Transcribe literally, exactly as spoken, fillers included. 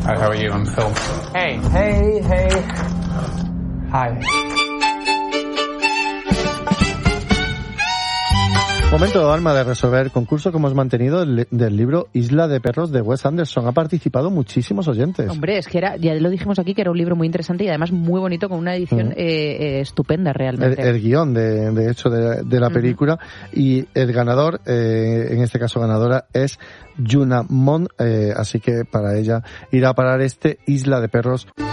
Hi, how are you? I'm Phil. Hey, hey, hey. Hi. Momento, Alma, de resolver el concurso que hemos mantenido del, del libro Isla de Perros de Wes Anderson. Ha participado muchísimos oyentes. Hombre, es que era, ya lo dijimos aquí, que era un libro muy interesante y además muy bonito, con una edición mm. eh, eh, estupenda realmente. El, el guión, de, de hecho, de, de la película. Uh-huh. Y el ganador, eh, en este caso ganadora, es Yuna Mon, eh, así que para ella irá a parar este Isla de Perros.